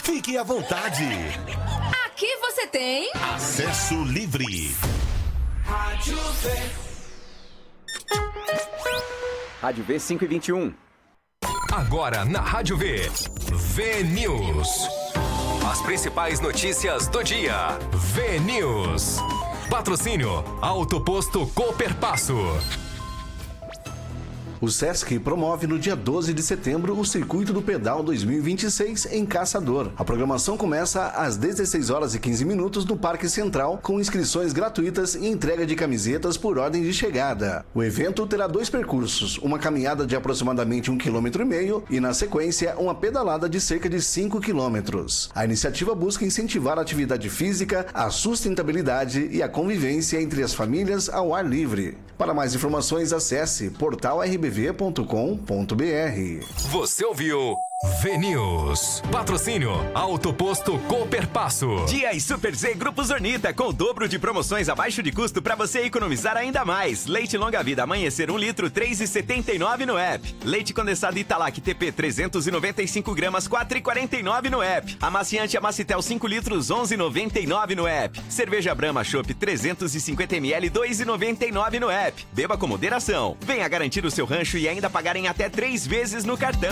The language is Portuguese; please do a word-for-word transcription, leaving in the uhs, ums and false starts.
Fique à vontade. Aqui você tem acesso livre. Rádio V. Rádio V cinco e vinte e um. Agora na Rádio V. V-News. As principais notícias do dia. V-News. Patrocínio Autoposto Cooperpasso. O Sesc promove no dia doze de setembro o Circuito do Pedal dois mil e vinte e seis em Caçador. A programação começa às dezesseis horas e quinze minutos no Parque Central, com inscrições gratuitas e entrega de camisetas por ordem de chegada. O evento terá dois percursos, uma caminhada de aproximadamente um quilômetro e meio e, na sequência, uma pedalada de cerca de cinco quilômetros. A iniciativa busca incentivar a atividade física, a sustentabilidade e a convivência entre as famílias ao ar livre. Para mais informações, acesse portal r b v ponto com ponto b r. Você ouviu V-News. Patrocínio Autoposto Cooperpasso. Dia e Super Z Grupo Zornita, com o dobro de promoções abaixo de custo para você economizar ainda mais. Leite longa vida Amanhecer um litro, três reais e setenta e nove centavos no app. Leite condensado Italac T P trezentos e noventa e cinco gramas, quatro reais e quarenta e nove centavos no app. Amaciante Amacitel cinco litros, onze reais e noventa e nove centavos no app. Cerveja Brahma Chopp trezentos e cinquenta mililitros, dois reais e noventa e nove centavos no app. Beba com moderação. Venha garantir o seu rancho e ainda pagar em até três vezes no cartão.